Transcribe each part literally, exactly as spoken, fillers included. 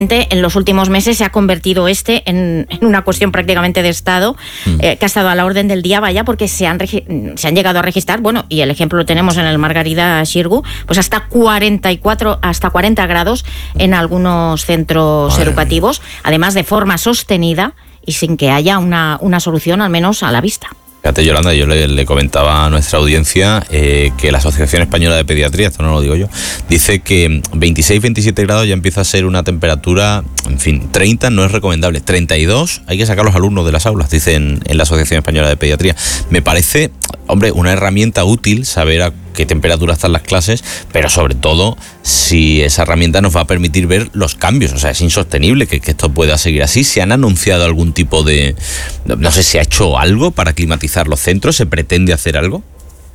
En los últimos meses se ha convertido este en, en una cuestión prácticamente de Estado, mm. eh, que ha estado a la orden del día, vaya, porque se han, se han llegado a registrar, bueno, y el ejemplo lo tenemos en el Margarida Xirgu, pues hasta cuarenta y cuatro, hasta cuarenta grados en algunos centros Madre educativos, mía. Además de forma sostenida y sin que haya una, una solución, al menos a la vista. Fíjate, Yolanda, yo le, le comentaba a nuestra audiencia eh, que la Asociación Española de Pediatría, esto no lo digo yo, dice que veintiséis veintisiete grados ya empieza a ser una temperatura, en fin, treinta no es recomendable, treinta y dos hay que sacar a los alumnos de las aulas, dicen en la Asociación Española de Pediatría. Me parece, hombre, una herramienta útil saber a qué temperatura están las clases, pero sobre todo si esa herramienta nos va a permitir ver los cambios. O sea, es insostenible que, que esto pueda seguir así. ¿Se han anunciado algún tipo de... no sé, ¿se ha hecho algo para climatizar los centros? ¿Se pretende hacer algo?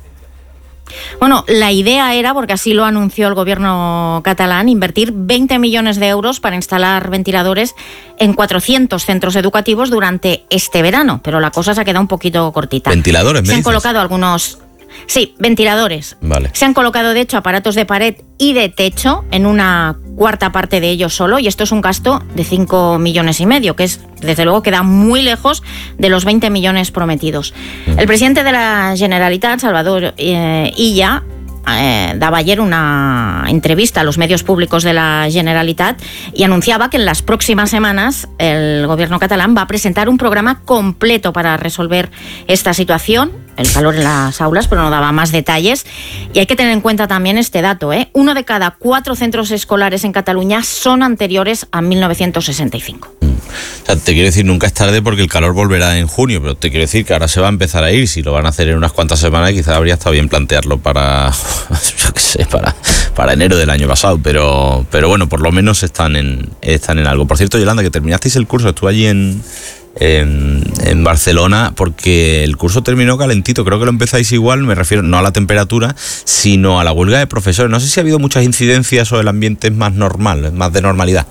Bueno, la idea era, porque así lo anunció el gobierno catalán, invertir veinte millones de euros para instalar ventiladores en cuatrocientos centros educativos durante este verano, pero la cosa se ha quedado un poquito cortita. ¿Ventiladores, me Se han dices? colocado algunos... Sí, ventiladores. Vale. Se han colocado, de hecho, aparatos de pared y de techo en una cuarta parte de ellos solo, y esto es un gasto de cinco millones y medio, que es, desde luego, queda muy lejos de los veinte millones prometidos. Mm. El presidente de la Generalitat, Salvador eh, Illa, Eh, daba ayer una entrevista a los medios públicos de la Generalitat y anunciaba que en las próximas semanas el gobierno catalán va a presentar un programa completo para resolver esta situación, el calor en las aulas, pero no daba más detalles. Y hay que tener en cuenta también este dato, ¿eh? Uno de cada cuatro centros escolares en Cataluña son anteriores a mil novecientos sesenta y cinco. O sea, te quiero decir, nunca es tarde porque el calor volverá en junio, pero te quiero decir que ahora se va a empezar a ir. Si lo van a hacer en unas cuantas semanas, quizás habría estado bien plantearlo para, yo qué sé, para, para enero del año pasado, pero, pero bueno, por lo menos están en, están en algo. Por cierto, Yolanda, que terminasteis el curso, estuve allí en, en, en Barcelona, porque el curso terminó calentito. Creo que lo empezáis igual, me refiero no a la temperatura, sino a la huelga de profesores. No sé si ha habido muchas incidencias o el ambiente es más normal, más de normalidad.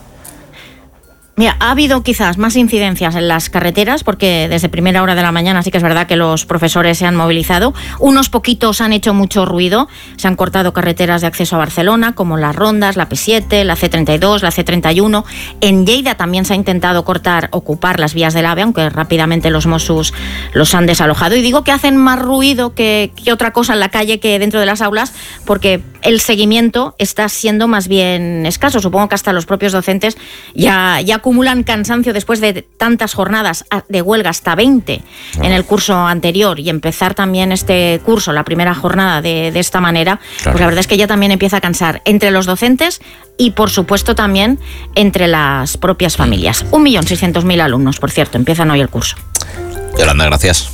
Mira, ha habido quizás más incidencias en las carreteras, porque desde primera hora de la mañana sí que es verdad que los profesores se han movilizado. Unos poquitos han hecho mucho ruido, se han cortado carreteras de acceso a Barcelona, como las Rondas, la P siete, la C treinta y dos, la C treinta y uno. En Lleida también se ha intentado cortar, ocupar las vías del AVE, aunque rápidamente los Mossos los han desalojado. Y digo que hacen más ruido que, que otra cosa en la calle que dentro de las aulas, porque el seguimiento está siendo más bien escaso. Supongo que hasta los propios docentes ya, ya acumulan cansancio después de tantas jornadas de huelga, hasta veinte en el curso anterior, y empezar también este curso, la primera jornada de, de esta manera, claro. Pues la verdad es que ya también empieza a cansar entre los docentes y, por supuesto, también entre las propias familias. un millón seiscientos mil alumnos, por cierto, empiezan hoy el curso. Yolanda, gracias.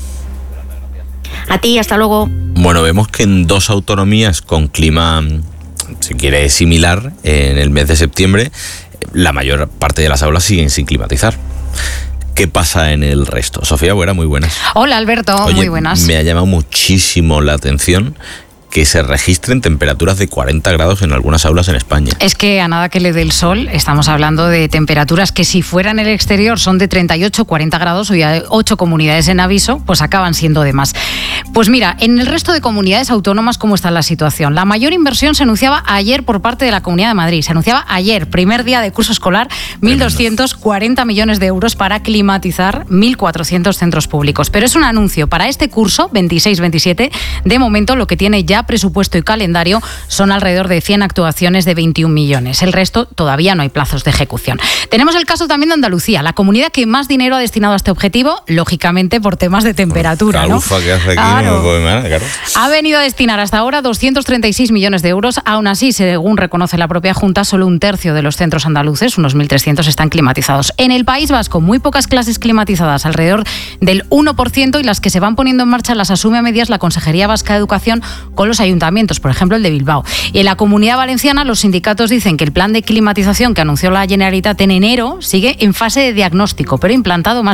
A ti, hasta luego. Bueno, vemos que en dos autonomías con clima, si quiere, similar, en el mes de septiembre, la mayor parte de las aulas siguen sin climatizar. ¿Qué pasa en el resto? Sofía Buera, muy buenas. Hola, Alberto. Oye, muy buenas. Me ha llamado muchísimo la atención que se registren temperaturas de cuarenta grados en algunas aulas en España. Es que a nada que le dé el sol, estamos hablando de temperaturas que si fuera en el exterior son de treinta y ocho, cuarenta grados, hoy hay ocho comunidades en aviso, pues acaban siendo de más. Pues mira, en el resto de comunidades autónomas, ¿cómo está la situación? La mayor inversión se anunciaba ayer por parte de la Comunidad de Madrid. Se anunciaba ayer, primer día de curso escolar, mil doscientos cuarenta millones de euros para climatizar mil cuatrocientos centros públicos. Pero es un anuncio para este curso, veintiséis veintisiete. De momento, lo que tiene ya presupuesto y calendario son alrededor de cien actuaciones de veintiún millones. El resto todavía no hay plazos de ejecución. Tenemos el caso también de Andalucía, la comunidad que más dinero ha destinado a este objetivo, lógicamente por temas de temperatura. La ufa, ¿no? que hace aquí, claro. No me puedo imaginar, claro. Ha venido a destinar hasta ahora doscientos treinta y seis millones de euros. Aún así, según reconoce la propia Junta, solo un tercio de los centros andaluces, unos mil trescientos, están climatizados. En el País Vasco, muy pocas clases climatizadas, alrededor del uno por ciento, y las que se van poniendo en marcha las asume a medias la Consejería Vasca de Educación con los ayuntamientos, por ejemplo el de Bilbao. Y en la Comunidad Valenciana, los sindicatos dicen que el plan de climatización que anunció la Generalitat en enero sigue en fase de diagnóstico, pero implantado más bien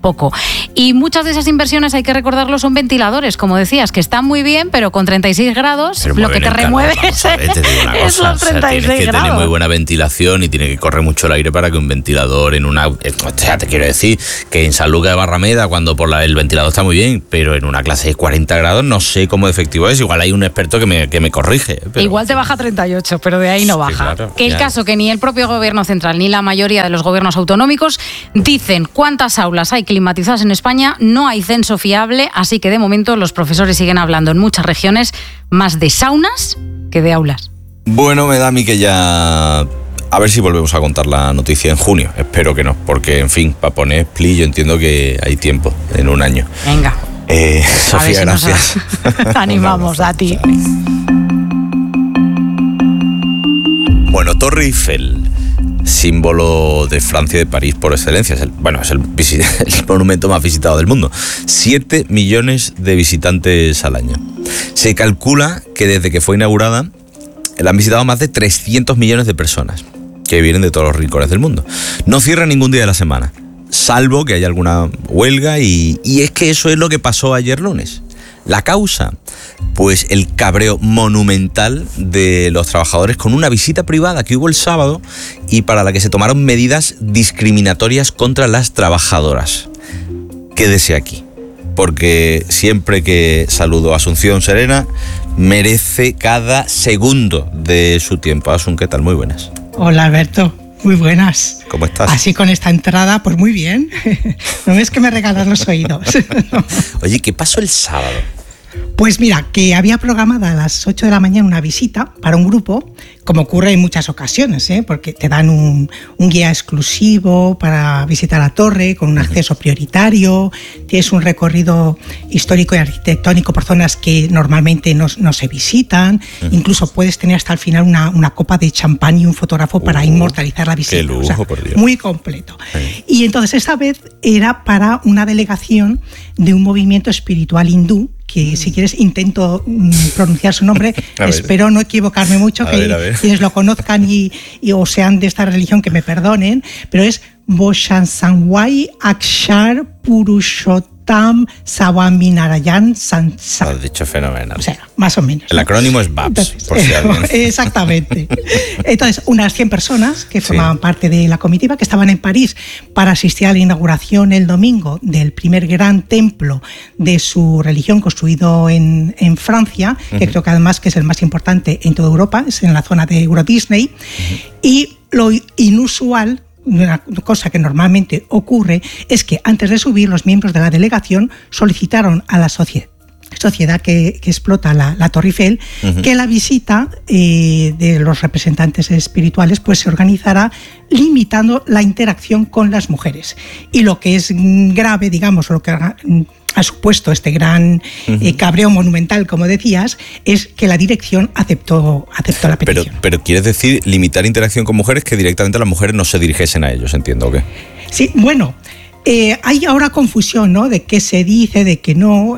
poco. Y muchas de esas inversiones, hay que recordarlo, son ventiladores, como decías, que están muy bien, pero con treinta y seis grados pero lo que te remueve es, ver, te digo una es cosa, los treinta y seis o sea, tienes que grados. tener muy buena ventilación y tiene que correr mucho el aire para que un ventilador en una... O sea, te quiero decir que en San Lucas de Barrameda, cuando por la, el ventilador está muy bien, pero en una clase de cuarenta grados no sé cómo de efectivo es. Igual hay un experto que me, que me corrige. Pero... Igual te baja treinta y ocho, pero de ahí no baja. Sí, claro, que el ya. caso que ni el propio gobierno central ni la mayoría de los gobiernos autonómicos dicen cuántas aulas hay climatizadas en España. No hay censo fiable, así que de momento los profesores siguen hablando en muchas regiones más de saunas que de aulas. Bueno, me da a mí que ya... A ver si volvemos a contar la noticia en junio. Espero que no, porque, en fin, para poner Split yo entiendo que hay tiempo, en un año. Venga. Eh, A ver Sofía, si nos gracias. animamos a ti. Bueno, Torre Eiffel, símbolo de Francia y de París por excelencia. Es el, bueno, es el, el monumento más visitado del mundo. Siete millones de visitantes al año. Se calcula que desde que fue inaugurada la han visitado más de trescientos millones de personas que vienen de todos los rincones del mundo. No cierra ningún día de la semana, salvo que haya alguna huelga y, y es que eso es lo que pasó ayer lunes. La causa, pues el cabreo monumental de los trabajadores con una visita privada que hubo el sábado y para la que se tomaron medidas discriminatorias contra las trabajadoras. Quédese aquí, porque siempre que saludo a Asunción Serena, merece cada segundo de su tiempo. Asun, ¿qué tal? Muy buenas. Hola, Alberto. Muy buenas. ¿Cómo estás? Así con esta entrada, pues muy bien. ¿No ves que me regalas los oídos? No. Oye, ¿qué pasó el sábado? Pues mira, que había programada a las ocho de la mañana una visita para un grupo, como ocurre en muchas ocasiones, ¿eh? Porque te dan un, un guía exclusivo para visitar la torre, con un acceso prioritario, tienes un recorrido histórico y arquitectónico por zonas que normalmente no, no se visitan, uh-huh. Incluso puedes tener hasta el final una, una copa de champán y un fotógrafo para uh, inmortalizar la visita. ¡Qué lujo, o sea, por Dios! Muy completo. Sí. Y entonces esta vez era para una delegación de un movimiento espiritual hindú, que si quieres intento mm, pronunciar su nombre, espero no equivocarme mucho, a que ver, quienes lo conozcan y, y o sean de esta religión que me perdonen, pero es Boshansanwai Akshar Purushottam Swaminarayan Sansar. Lo has dicho fenomenal. O sea, más o menos. El acrónimo es B A P S, Entonces, por si alguien... Exactamente. Entonces, unas cien personas que formaban sí. parte de la comitiva, que estaban en París para asistir a la inauguración el domingo del primer gran templo de su religión construido en, en Francia, uh-huh. que creo que además que es el más importante en toda Europa, es en la zona de Euro Disney, uh-huh. y lo inusual, una cosa que normalmente ocurre, es que antes de subir los miembros de la delegación solicitaron a la sociedad sociedad que, que explota la, la Torre Eiffel, uh-huh. que la visita eh, de los representantes espirituales pues se organizará limitando la interacción con las mujeres. Y lo que es grave, digamos, lo que ha, ha supuesto este gran uh-huh. eh, cabreo monumental, como decías, es que la dirección aceptó, aceptó la petición. Pero, pero ¿quieres decir limitar interacción con mujeres, que directamente las mujeres no se dirigiesen a ellos, entiendo, o qué? Sí, bueno... Eh, hay ahora confusión, ¿no?, de qué se dice, de qué no.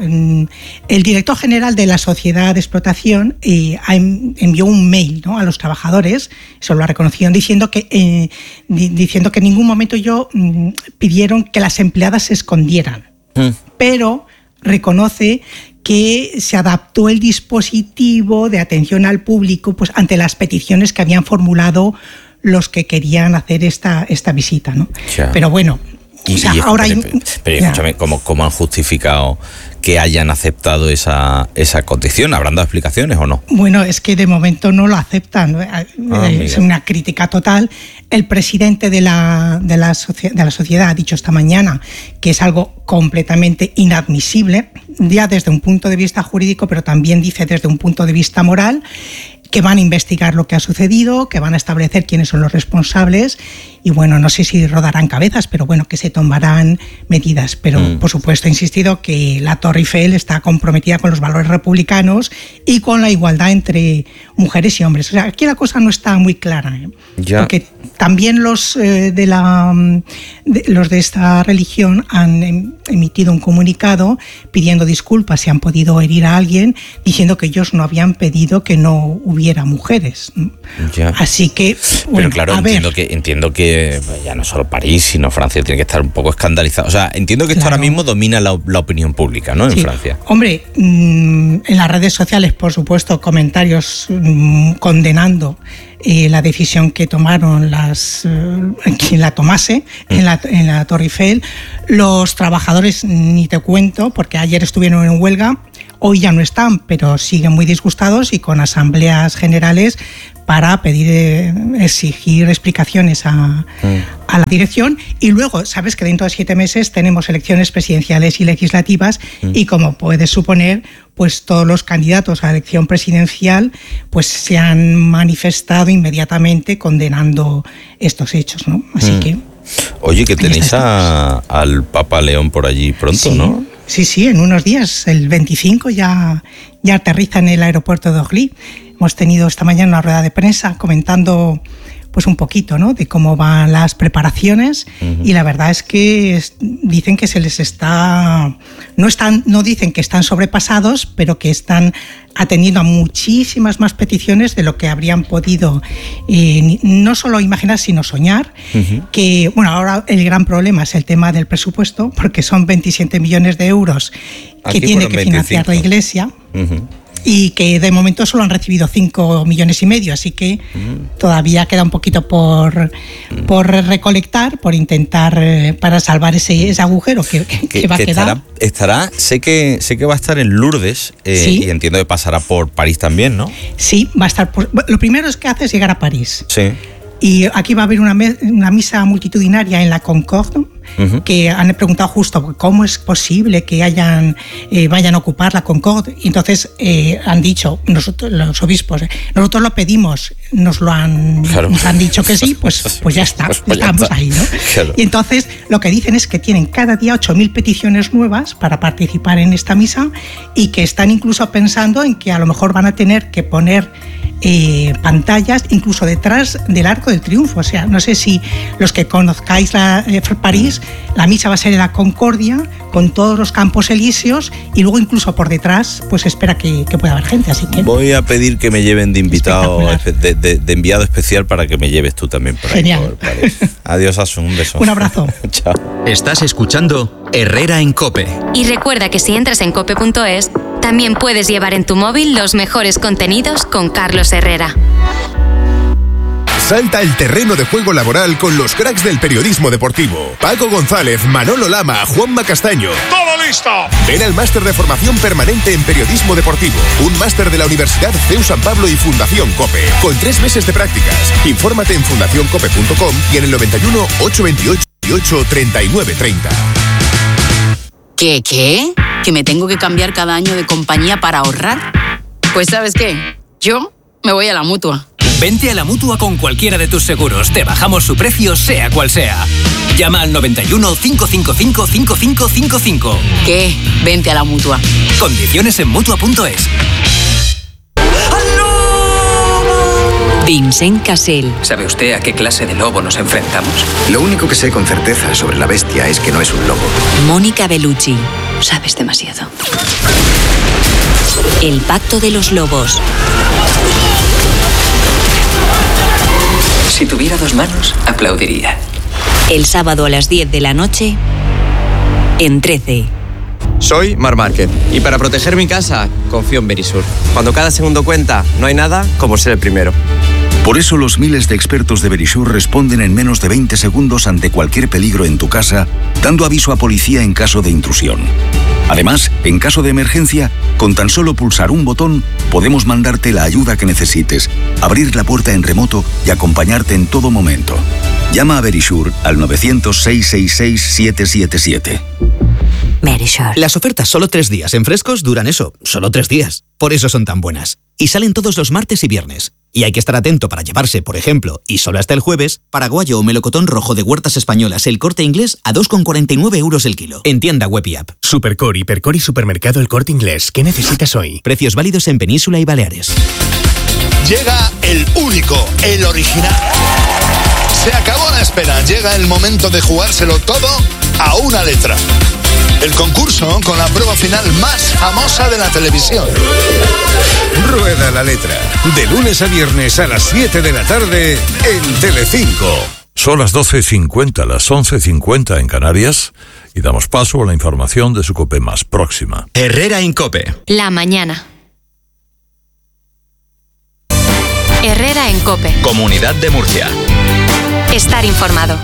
El director general de la sociedad de explotación eh, envió un mail, ¿no?, a los trabajadores, eso lo ha reconocido, diciendo que, eh, diciendo que en ningún momento yo mm, pidieron que las empleadas se escondieran, mm. pero reconoce que se adaptó el dispositivo de atención al público pues, ante las peticiones que habían formulado los que querían hacer esta, esta visita, ¿no? Ya. Pero bueno... Y, o sea, y ahora pero, hay, pero escúchame, ¿cómo, ¿cómo han justificado que hayan aceptado esa, esa condición? ¿Habrán dado explicaciones o no? Bueno, es que de momento no lo aceptan, ¿no? Ah, es una crítica total. El presidente de la, de, la socie- de la sociedad ha dicho esta mañana que es algo completamente inadmisible, ya desde un punto de vista jurídico, pero también dice desde un punto de vista moral, que van a investigar lo que ha sucedido, que van a establecer quiénes son los responsables y bueno, no sé si rodarán cabezas, pero bueno, que se tomarán medidas. Pero mm. por supuesto he insistido que la Torre Eiffel está comprometida con los valores republicanos y con la igualdad entre mujeres y hombres. O sea, aquí la cosa no está muy clara, ¿eh? Ya. Porque también los, eh, de la, de, los de esta religión han em, emitido un comunicado pidiendo disculpas si han podido herir a alguien, diciendo que ellos no habían pedido que no hubiera mujeres. Ya. Así que, bueno, pero claro, a entiendo ver. que entiendo que que ya no solo París, sino Francia tiene que estar un poco escandalizado. O sea, entiendo que esto claro. ahora mismo domina la, la opinión pública, ¿no? En sí. Francia. Hombre, mmm, en las redes sociales, por supuesto, comentarios mmm, condenando eh, la decisión que tomaron las eh, quien la tomase mm. en, la, en la Torre Eiffel. Los trabajadores, ni te cuento, porque ayer estuvieron en huelga. Hoy ya no están, pero siguen muy disgustados y con asambleas generales para pedir, eh, exigir explicaciones a, mm. a la dirección. Y luego, sabes que dentro de siete meses tenemos elecciones presidenciales y legislativas mm. y como puedes suponer, pues todos los candidatos a la elección presidencial pues se han manifestado inmediatamente condenando estos hechos, ¿no? Así mm. que... Oye, que tenéis a, al Papa León por allí pronto, sí. ¿no? Sí, sí, en unos días, el veinticinco ya, ya aterriza en el aeropuerto de Orly. Hemos tenido esta mañana una rueda de prensa comentando pues un poquito, ¿no?, de cómo van las preparaciones uh-huh. y la verdad es que es, dicen que se les está, no están, no dicen que están sobrepasados, pero que están atendiendo a muchísimas más peticiones de lo que habrían podido eh, no solo imaginar, sino soñar. Uh-huh. Que, bueno, ahora el gran problema es el tema del presupuesto, porque son veintisiete millones de euros que Aquí tiene que financiar veinticinco. La Iglesia. Uh-huh. Y que de momento solo han recibido cinco millones y medio, así que mm. todavía queda un poquito por, mm. por recolectar, por intentar eh, para salvar ese, ese agujero que, que, que va a quedar. Estará, estará, sé que sé que va a estar en Lourdes eh, ¿sí? y entiendo que pasará por París también, ¿no? Sí, va a estar por, lo primero es que hace es llegar a París. Sí. Y aquí va a haber una, una misa multitudinaria en la Concorde, uh-huh. que han preguntado justo cómo es posible que hayan eh, vayan a ocupar la Concorde. Y entonces eh, han dicho, nosotros los obispos, eh, nosotros lo pedimos, nos lo han, claro. nos han dicho que sí, pues, pues ya está, pues estamos ya está. ahí, ¿no? Claro. Y entonces lo que dicen es que tienen cada día ocho mil peticiones nuevas para participar en esta misa y que están incluso pensando en que a lo mejor van a tener que poner Eh, pantallas incluso detrás del Arco del Triunfo. O sea, no sé si los que conozcáis la, eh, París, la misa va a ser en la Concordia con todos los Campos Elíseos y luego incluso por detrás pues espera que, que pueda haber gente, así que voy a pedir que me lleven de invitado de, de, de enviado especial para que me lleves tú también por ahí. Genial. Por París. Adiós, Asun, un beso. Un abrazo. Chao. Estás escuchando Herrera en COPE. Y recuerda que si entras en cope punto es también puedes llevar en tu móvil los mejores contenidos con Carlos Herrera. Salta el terreno de juego laboral con los cracks del periodismo deportivo. Paco González, Manolo Lama, Juanma Castaño. ¡Todo listo! Ven al máster de formación permanente en periodismo deportivo. Un máster de la Universidad C E U San Pablo y Fundación COPE. Con tres meses de prácticas. Infórmate en fundación cope punto com y en el noventa y uno, ochocientos veintiocho, dieciocho, treinta y nueve treinta. ¿Qué, qué? ¿Que me tengo que cambiar cada año de compañía para ahorrar? Pues ¿sabes qué? Yo me voy a la Mutua. Vente a la Mutua con cualquiera de tus seguros. Te bajamos su precio, sea cual sea. Llama al noventa y uno, cinco cinco cinco, cinco cinco cinco cinco. ¿Qué? Vente a la Mutua. Condiciones en Mutua punto es. Vincent Cassel. ¿Sabe usted a qué clase de lobo nos enfrentamos? Lo único que sé con certeza sobre la bestia es que no es un lobo. Mónica Bellucci. Sabes demasiado. El pacto de los lobos. Si tuviera dos manos, aplaudiría. El sábado a las diez de la noche, en trece. Soy Mar Márquez y para proteger mi casa confío en Verisur. Cuando cada segundo cuenta, no hay nada como ser el primero. Por eso los miles de expertos de Verisur responden en menos de veinte segundos ante cualquier peligro en tu casa, dando aviso a policía en caso de intrusión. Además, en caso de emergencia, con tan solo pulsar un botón, podemos mandarte la ayuda que necesites, abrir la puerta en remoto y acompañarte en todo momento. Llama a Verisur al novecientos, seiscientos sesenta y seis, setecientos setenta y siete. Verisur. Las ofertas solo tres días en frescos duran eso, solo tres días. Por eso son tan buenas. Y salen todos los martes y viernes. Y hay que estar atento para llevarse, por ejemplo, y solo hasta el jueves, paraguayo o melocotón rojo de Huertas Españolas El Corte Inglés a dos con cuarenta y nueve euros el kilo. En tienda web y app. Supercore, Hipercore y Supermercado El Corte Inglés. ¿Qué necesitas hoy? Precios válidos en Península y Baleares. Llega el único, el original. Se acabó la espera. Llega el momento de jugárselo todo a una letra. El concurso con la prueba final más famosa de la televisión. Rueda la letra. De lunes a viernes a las siete de la tarde en Telecinco. Son las doce cincuenta, las once cincuenta en Canarias, y damos paso a la información de su COPE más próxima. Herrera en COPE. La mañana. Herrera en COPE. Comunidad de Murcia. Estar informado.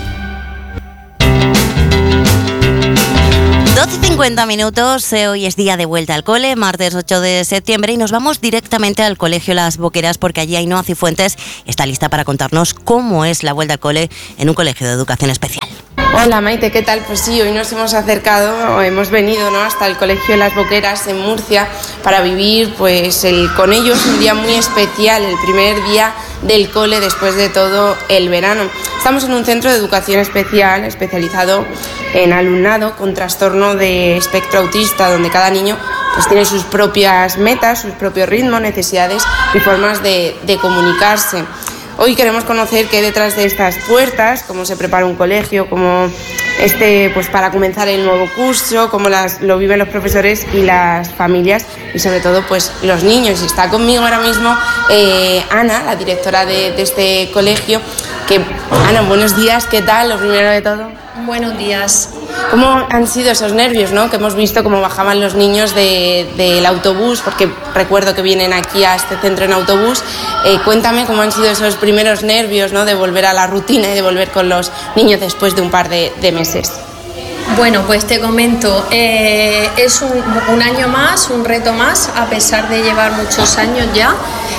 doce cincuenta minutos, hoy es día de vuelta al cole, martes ocho de septiembre, y nos vamos directamente al Colegio Las Boqueras porque allí Ainhoa Cifuentes está lista para contarnos cómo es la vuelta al cole en un colegio de educación especial. Hola Maite, ¿qué tal? Pues sí, hoy nos hemos acercado, hemos venido, ¿no?, hasta el Colegio Las Boqueras en Murcia para vivir pues el, con ellos un día muy especial, el primer día del cole después de todo el verano. Estamos en un centro de educación especial especializado en alumnado con trastorno de espectro autista, donde cada niño pues tiene sus propias metas, sus propios ritmos, necesidades y formas de, de comunicarse. Hoy queremos conocer qué hay detrás de estas puertas, cómo se prepara un colegio, cómo este, pues para comenzar el nuevo curso, cómo las, lo viven los profesores y las familias y sobre todo pues los niños. Y está conmigo ahora mismo eh, Ana, la directora de, de este colegio. Que, Ana, buenos días, ¿qué tal? Lo primero de todo. Buenos días. ¿Cómo han sido esos nervios, ¿no?, que hemos visto cómo bajaban los niños de, del autobús? Porque recuerdo que vienen aquí a este centro en autobús. Eh, cuéntame cómo han sido esos primeros nervios, ¿no?, de volver a la rutina y de volver con los niños después de un par de, de meses. Bueno, pues te comento, eh, es un, un año más, un reto más, a pesar de llevar muchos años ya.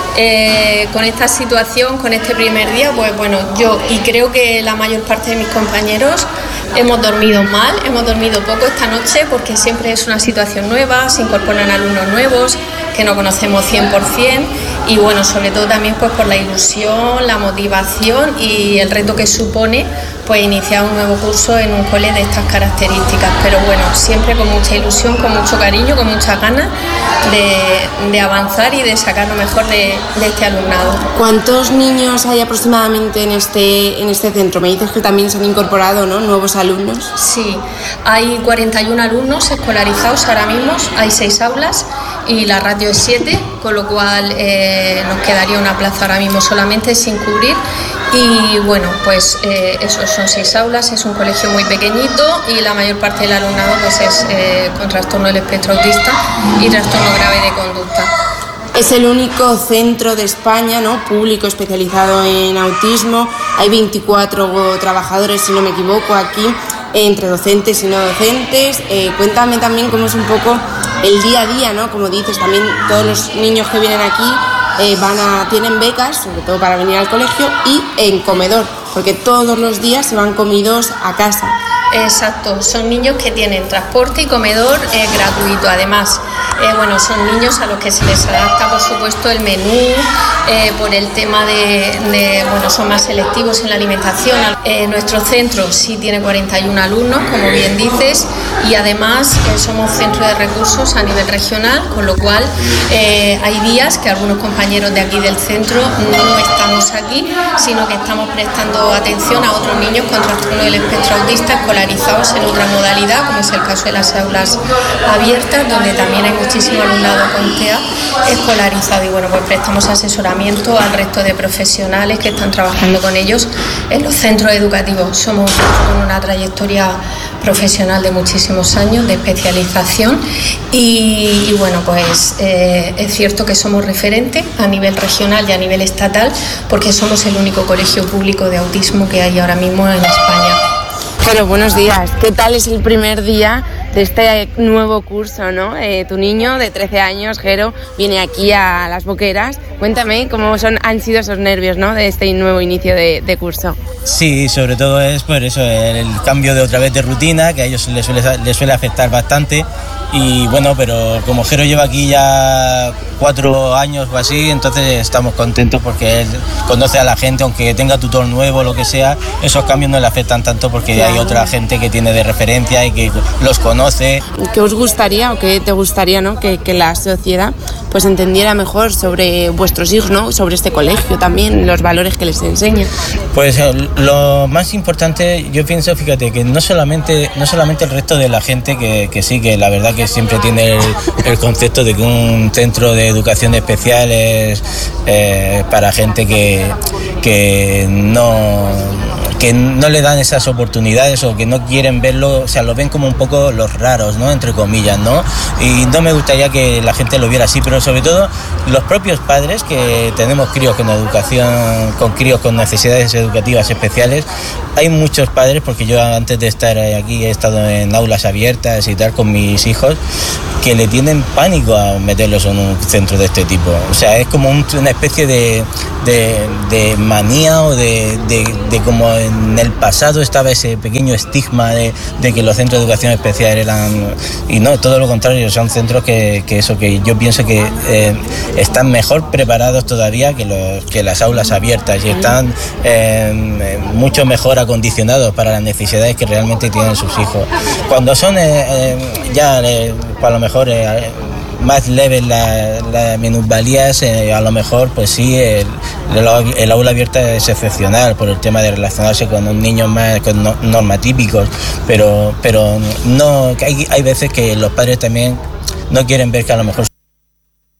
Eh, con esta situación, con este primer día, pues bueno, yo y creo que la mayor parte de mis compañeros hemos dormido mal, hemos dormido poco esta noche porque siempre es una situación nueva, se incorporan alumnos nuevos que no conocemos cien por ciento y bueno, sobre todo también pues por la ilusión, la motivación y el reto que supone pues iniciar un nuevo curso en un cole de estas características, pero bueno, siempre con mucha ilusión, con mucho cariño, con muchas ganas de, de avanzar y de sacar lo mejor de, de este alumnado. ¿Cuántos niños hay aproximadamente en este, en este centro? Me dices que también se han incorporado, ¿no?, nuevos alumnos. Sí, hay cuarenta y uno alumnos escolarizados ahora mismo, hay seis aulas y la ratio es siete, con lo cual eh, nos quedaría una plaza ahora mismo solamente sin cubrir. Y bueno, pues eh, esos son seis aulas, es un colegio muy pequeñito y la mayor parte del alumnado pues es eh, con trastorno del espectro autista y trastorno grave de conducta. Es el único centro de España, ¿no?, público especializado en autismo. Hay veinticuatro trabajadores, si no me equivoco, aquí, entre docentes y no docentes. Eh, cuéntame también cómo es un poco el día a día, ¿no? Como dices, también todos los niños que vienen aquí eh, van a, tienen becas, sobre todo para venir al colegio, y en comedor, porque todos los días se van comidos a casa. Exacto, son niños que tienen transporte y comedor eh, gratuito. Además, eh, bueno, son niños a los que se les adapta, por supuesto, el menú, eh, por el tema de, de, bueno, son más selectivos en la alimentación. Eh, nuestro centro sí tiene cuarenta y uno alumnos, como bien dices, y además eh, somos centro de recursos a nivel regional, con lo cual eh, hay días que algunos compañeros de aquí del centro no estamos aquí, sino que estamos prestando atención a otros niños con trastorno del espectro autista escolarizados en otra modalidad, como es el caso de las aulas abiertas, donde también hay muchísimo alumnado con T E A escolarizado. Y bueno, pues prestamos asesoramiento al resto de profesionales que están trabajando con ellos en los centros educativos. Somos con una trayectoria profesional de muchísimos años, de especialización, y, y bueno, pues eh, es cierto que somos referente a nivel regional y a nivel estatal, porque somos el único colegio público de autismo que hay ahora mismo en España. Bueno, buenos días. ¿Qué tal es el primer día de este nuevo curso, ¿no? Eh, tu niño de trece años, Jero, viene aquí a Las Boqueras. Cuéntame cómo son, han sido esos nervios, ¿no?, de este nuevo inicio de, de curso. Sí, sobre todo es por eso, el, el cambio de otra vez de rutina, que a ellos les suele, les suele afectar bastante. Y bueno, pero como Jero lleva aquí ya cuatro años o así, entonces estamos contentos porque él conoce a la gente, aunque tenga tutor nuevo o lo que sea, esos cambios no le afectan tanto porque claro, hay otra gente que tiene de referencia y que los conoce. ¿Qué os gustaría o qué te gustaría, ¿no?, que, que la sociedad pues entendiera mejor sobre vuestros hijos, ¿no?, sobre este colegio también, los valores que les enseña? Pues lo más importante, yo pienso, fíjate, que no solamente, no solamente el resto de la gente que, que sí, que la verdad que siempre tiene el, el concepto de que un centro de educación especial es eh, para gente que, que no, que no le dan esas oportunidades o que no quieren verlo, o sea, lo ven como un poco los raros, ¿no? Entre comillas, ¿no? Y no me gustaría que la gente lo viera así, pero sobre todo los propios padres que tenemos críos con educación, con críos con necesidades educativas especiales. Hay muchos padres, porque yo antes de estar aquí he estado en aulas abiertas y tal con mis hijos, que le tienen pánico a meterlos en un centro de este tipo. O sea, es como un, una especie de, de, de manía o de, de, de como en el pasado estaba ese pequeño estigma de, de que los centros de educación especial eran... Y no, todo lo contrario, son centros que, que eso, que yo pienso que eh, están mejor preparados todavía que, los, que las aulas abiertas y están eh, mucho mejor acondicionados para las necesidades que realmente tienen sus hijos. Cuando son eh, eh, ya, eh, a lo mejor... Eh, más leves las la minusvalías, eh, a lo mejor pues sí el, el, el aula abierta es excepcional por el tema de relacionarse con un niño más con no, normatípicos, pero pero no hay, hay veces que los padres también no quieren ver que a lo mejor